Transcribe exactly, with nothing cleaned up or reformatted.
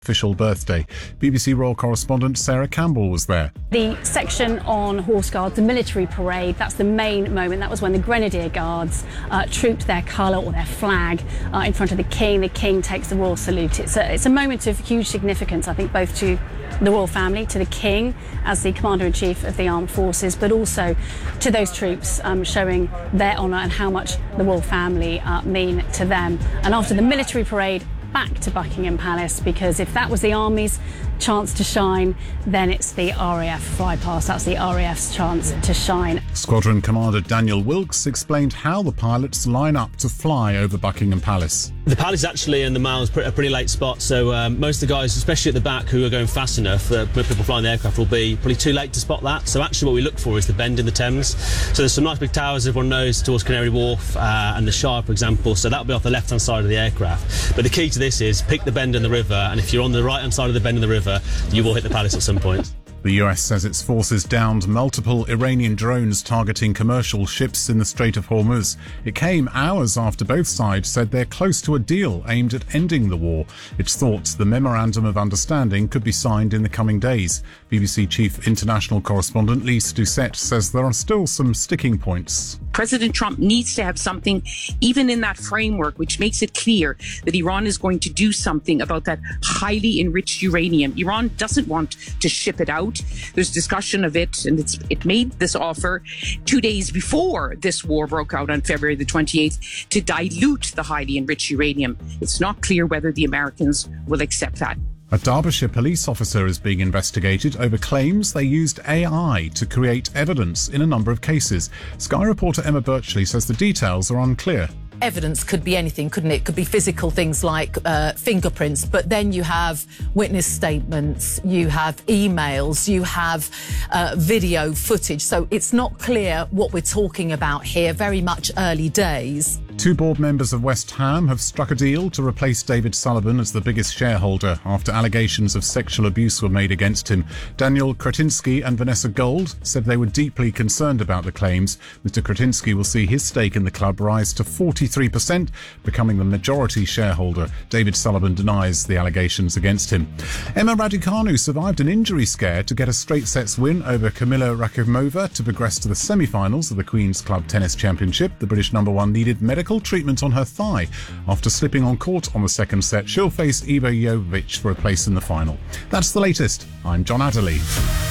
official birthday. B B C Royal correspondent Sarah Campbell was there. The section on Horse Guards, the military parade, that's the main moment. That was when the Grenadier Guards uh, trooped their colour or their flag uh, in front of the King. The King takes the royal salute. It's a, it's a moment of huge significance, I think, both to the royal family, to the King as the Commander-in-Chief of the Armed Forces, but also to those troops, um, showing their honour and how much the royal family uh, mean to them. And after the military parade, back to Buckingham Palace, because if that was the Army's chance to shine, then it's the R A F fly past. That's the R A F's chance to shine. Squadron Commander Daniel Wilkes explained how the pilots line up to fly over Buckingham Palace. The palace actually and the Mall is a pretty late spot, so um, most of the guys, especially at the back, who are going fast enough, uh, people flying the aircraft, will be probably too late to spot that. So actually what we look for is the bend in the Thames. So there's some nice big towers everyone knows towards Canary Wharf uh, and the Shire, for example, so that'll be off the left-hand side of the aircraft. But the key to this is pick the bend in the river, and if you're on the right-hand side of the bend in the river, you will hit the palace at some point. The U S says its forces downed multiple Iranian drones targeting commercial ships in the Strait of Hormuz. It came hours after both sides said they're close to a deal aimed at ending the war. It's thought the Memorandum of Understanding could be signed in the coming days. B B C Chief International Correspondent Lise Doucette says there are still some sticking points. President Trump needs to have something, even in that framework, which makes it clear that Iran is going to do something about that highly enriched uranium. Iran doesn't want to ship it out. There's discussion of it, and it's, it made this offer two days before this war broke out on February the twenty-eighth to dilute the highly enriched uranium. It's not clear whether the Americans will accept that. A Derbyshire police officer is being investigated over claims they used A I to create evidence in a number of cases. Sky reporter Emma Birchley says the details are unclear. Evidence could be anything, couldn't it? It could be physical things like uh, fingerprints, but then you have witness statements, you have emails, you have uh, video footage. So it's not clear what we're talking about here, very much early days. Two board members of West Ham have struck a deal to replace David Sullivan as the biggest shareholder after allegations of sexual abuse were made against him. Daniel Kretinsky and Vanessa Gold said they were deeply concerned about the claims. Mister Kretinsky will see his stake in the club rise to forty-three percent, becoming the majority shareholder. David Sullivan denies the allegations against him. Emma Raducanu survived an injury scare to get a straight sets win over Kamila Rakimova to progress to the semi-finals of the Queen's Club Tennis Championship. The British number one needed medical treatment on her thigh. After slipping on court on the second set, she'll face Iva Jovic for a place in the final. That's the latest. I'm John Adderley.